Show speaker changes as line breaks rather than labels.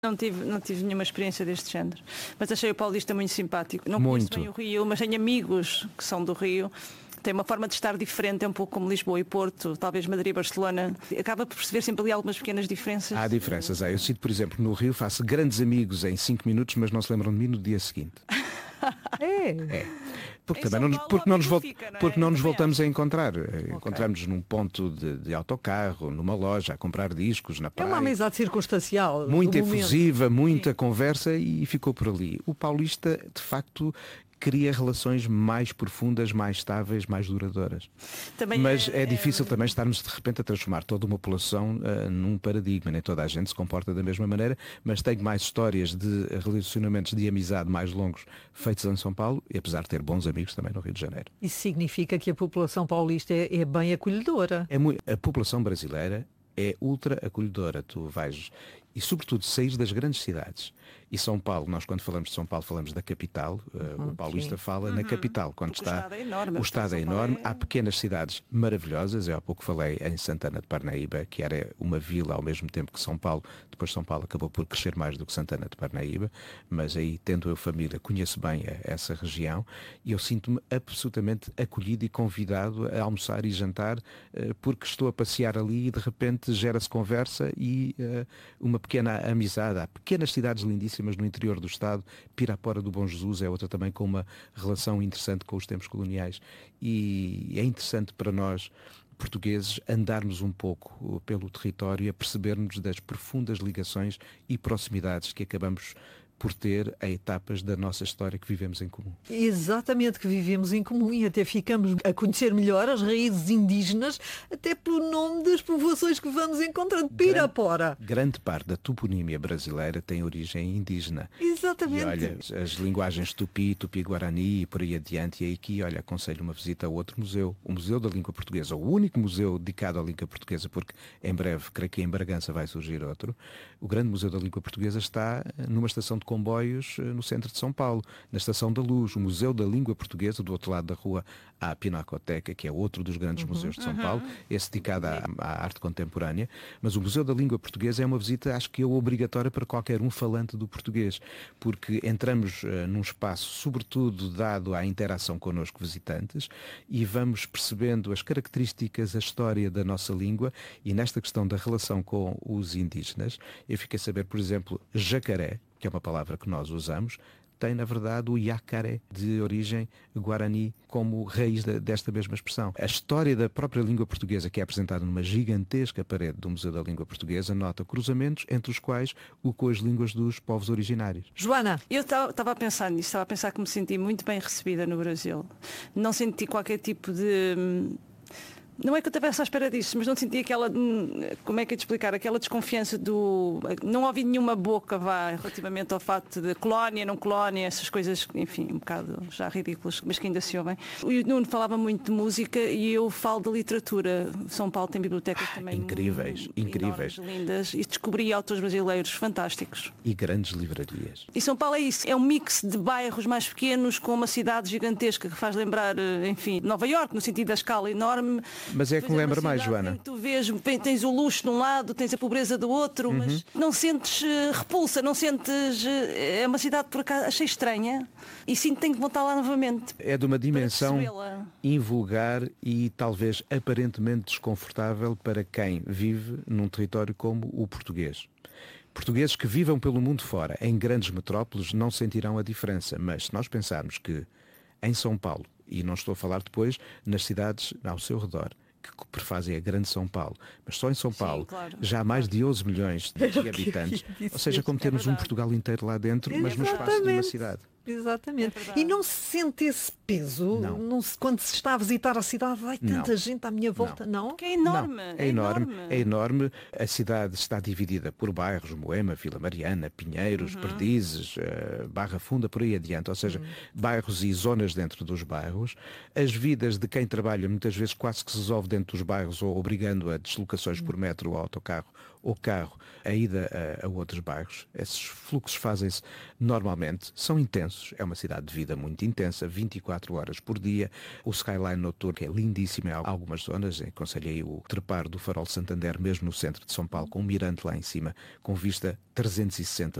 Não tive nenhuma experiência deste género, mas achei o paulista muito simpático. Não conheço
Muito.
bem o Rio, mas tenho amigos que são do Rio. Tem uma forma de estar diferente, é um pouco como Lisboa e Porto, talvez Madrid e Barcelona. Acaba por perceber sempre ali algumas pequenas diferenças.
Há diferenças. Eu sinto, por exemplo, no Rio faço grandes amigos em 5 minutos, mas não se lembram de mim no dia seguinte. É. Porque
Em
também
São Paulo,
porque não
amigo fica, não é?
porque não nos
Também
voltamos a encontrar. Encontramos num ponto de autocarro, numa loja, a comprar discos, na
É
praia.
uma amizade circunstancial.
Muito
do momento.
efusiva, muita conversa e ficou por ali. O paulista, de facto, cria relações mais profundas, mais estáveis, mais duradouras.
Também
Mas é difícil também estarmos de repente a transformar toda uma população num paradigma. Nem toda a gente se comporta da mesma maneira, mas tenho mais histórias de relacionamentos de amizade mais longos feitos em São Paulo, e apesar de ter bons amigos também no Rio de Janeiro.
Isso significa que a população paulista é bem acolhedora.
A população brasileira é ultra acolhedora. Tu vais, e sobretudo, sair das grandes cidades. E São Paulo, nós quando falamos de São Paulo falamos da capital, o paulista fala na capital. Quando
Porque o Estado é enorme.
O Estado é enorme, há pequenas cidades maravilhosas. Eu há pouco falei em Santana de Parnaíba, que era uma vila ao mesmo tempo que São Paulo. Depois São Paulo acabou por crescer mais do que Santana de Parnaíba, mas aí, tendo eu família, conheço bem essa região e eu sinto-me absolutamente acolhido e convidado a almoçar e jantar, porque estou a passear ali e de repente gera-se conversa e uma pequena amizade. Há pequenas cidades lindíssimas no interior do Estado. Pirapora do Bom Jesus é outra também com uma relação interessante com os tempos coloniais, e é interessante para nós portugueses andarmos um pouco pelo território e a percebermos das profundas ligações e proximidades que acabamos por ter a etapas da nossa história que vivemos em comum.
Exatamente, que vivemos em comum e até ficamos a conhecer melhor as raízes indígenas, até pelo nome das povoações que vamos encontrando. Pirapora.
Grande parte da toponímia brasileira tem origem indígena.
Exatamente.
E olha, as linguagens tupi, tupi-guarani e por aí adiante, e aqui, olha, aconselho uma visita a outro museu, o Museu da Língua Portuguesa, o único museu dedicado à língua portuguesa, porque em breve, creio que em Bragança vai surgir outro. O grande Museu da Língua Portuguesa está numa estação de comboios no centro de São Paulo, na Estação da Luz. O Museu da Língua Portuguesa, do outro lado da rua há a Pinacoteca, que é outro dos grandes museus de São Paulo, esse dedicado à arte contemporânea, mas o Museu da Língua Portuguesa é uma visita, acho que é obrigatória para qualquer um falante do português, porque entramos num espaço sobretudo dado à interação connosco visitantes e vamos percebendo as características, a história da nossa língua, e nesta questão da relação com os indígenas, eu fiquei a saber, por exemplo, jacaré, que é uma palavra que nós usamos, tem, na verdade, o yacaré, de origem guarani, como raiz desta mesma expressão. A história da própria língua portuguesa, que é apresentada numa gigantesca parede do Museu da Língua Portuguesa, nota cruzamentos entre os quais com as línguas dos povos originários.
Joana.
Eu estava a pensar nisso, estava a pensar que me senti muito bem recebida no Brasil. Não senti qualquer tipo de... Não é que eu estivesse à espera disso, mas não senti aquela, como é que é de explicar, aquela desconfiança do... Não ouvi nenhuma boca relativamente ao facto de colónia, não colónia, essas coisas, enfim, um bocado já ridículas, mas que ainda se ouvem. O Nuno falava muito de música e eu falo de literatura. São Paulo tem bibliotecas também
incríveis,
enormes, lindas, e descobri autores brasileiros fantásticos.
E grandes livrarias.
E São Paulo é isso, é um mix de bairros mais pequenos com uma cidade gigantesca que faz lembrar, enfim, Nova Iorque, no sentido da escala enorme.
Mas é que me lembra mais, Joana.
Tu vês, tens o luxo de um lado, tens a pobreza do outro, mas não sentes repulsa, não sentes... É uma cidade, por acaso, achei estranha e sinto que tenho que voltar lá novamente.
É de uma dimensão invulgar e talvez aparentemente desconfortável para quem vive num território como o português. Portugueses que vivam pelo mundo fora, em grandes metrópoles, não sentirão a diferença, mas se nós pensarmos que em São Paulo, e não estou a falar depois nas cidades ao seu redor, que prefazem a grande São Paulo, mas só em São Paulo já há mais de 11 milhões de habitantes, ou seja, como termos um Portugal inteiro lá dentro, mas no espaço de uma cidade.
Exatamente. E não se sente esse peso? Não se, quando se está a visitar a cidade, vai tanta gente à minha volta, não?
Que é enorme.
Não, é enorme. A cidade está dividida por bairros, Moema, Vila Mariana, Pinheiros, Perdizes, Barra Funda, por aí adiante, ou seja, bairros e zonas dentro dos bairros. As vidas de quem trabalha muitas vezes quase que se resolve dentro dos bairros, ou obrigando a deslocações por metro ou autocarro ou carro, a ida a outros bairros. Esses fluxos fazem-se normalmente, são intensos, imensos, é uma cidade de vida muito intensa, 24 horas por dia, o skyline noturno que é lindíssimo em algumas zonas, aconselhei o trepar do Farol Santander mesmo no centro de São Paulo, com um mirante lá em cima, com vista 360